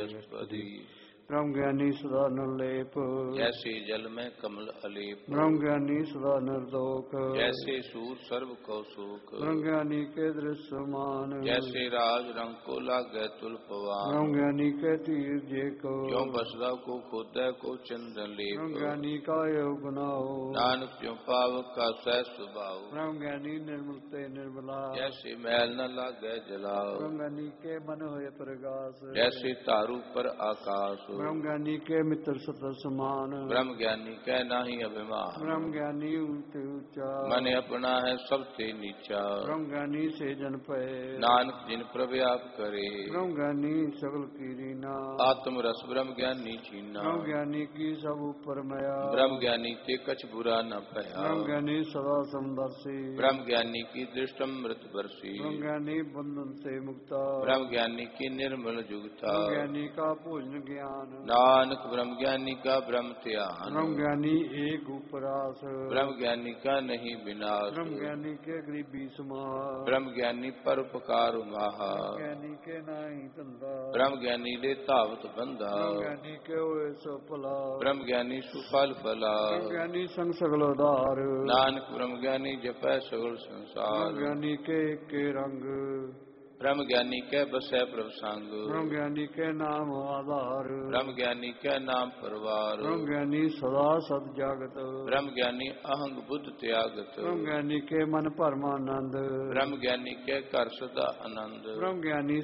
बृहस्पति। ब्रह्म ज्ञानी सदा निर्लेप, जैसे जल में कमल अलेप। ब्रह्म ज्ञानी सदा निर्दोष, जैसे सूर सर्व कौशोक। ब्रह्म ज्ञानी के दृश्य समान, जैसे राज रंग को लागे तुल पवान। ब्रह्म ज्ञानी के तीर जे को, ज्यों बसदा को खोदै को चंदन लेप। ब्रह्म ज्ञानी का योग बनाओ, नानक त्यों पावक का सह स्वभाव। ब्रह्म ज्ञानी निर्मल ते निर्मला, जैसे मैल न लागे जलाओ। ब्रह्म ज्ञानी के मन होए प्रकाश, जैसे तारू पर आकाश। ब्रह्म ज्ञानी के मित्र सत समान, ब्रह्म ज्ञानी कह नाही अभिमान। ब्रह्म ज्ञानी ऊंचे ऊंचा, मन अपना है सबसे नीचा। ब्रह्म ज्ञानी से जन पे, नानक जिन प्रव्याप करे। ब्रह्म ज्ञानी सकल की रीना, आत्म रस ब्रह्म ज्ञानी छीना। ब्रह्म ज्ञानी की सब ऊपर मया, ब्रह्म ज्ञानी ते कछ बुरा न भया। ब्रह्म ज्ञानी सदा समदर्शी, ब्रह्म ज्ञानी की दृष्ट अमृत बरसी। ब्रह्म ज्ञानी बंधन से मुक्ता, ब्रह्म ज्ञानी की निर्मल जुगता। ब्रह्म ज्ञानी का भोजन ज्ञान, नानक ब्रह्म ज्ञानी का ब्रह्म ध्यान। ब्रह्म ज्ञानी एक उपरास, ब्रह्म ज्ञानी का नहीं विनाश। ब्रह्म ज्ञानी के गरीबी समार, ब्रह्म ज्ञानी परोपकार महा। ब्रह्म ज्ञानी के नाही धंधा, ब्रह्म ज्ञानी ले तावत बंधा। ब्रह्म ज्ञानी के होए सो फला, ब्रह्म ज्ञानी सुफल फला। ब्रह्म ज्ञानी संग सगल उदार, नानक ब्रह्म ज्ञानी जपै सगल संसार। ब्रह्म ज्ञानी के एक के रंग, ब्रह्म ज्ञानी के बसै प्रभ संग। ब्रह्म ज्ञानी के नाम आधार, ब्रह्म ज्ञानी के नाम परवार। ब्रह्म ज्ञानी सदा सद जागत, ब्रह्म ज्ञानी अहंग बुद्ध त्यागत। ब्रह्म ज्ञानी के मन परमानंद, ब्रह्म ज्ञानी के कर सदा आनंद। ब्रह्म ज्ञानी